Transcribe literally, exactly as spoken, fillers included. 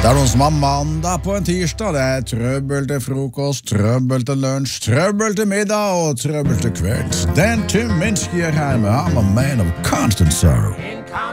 Det er hos mammaen på en tirsdag. Det er trøbbel til frokost, trøbbel til lunsj, trøbbel til middag og trøbbel til kveld. Dan Tim Minsky er her med I'm a man of constant sorrow.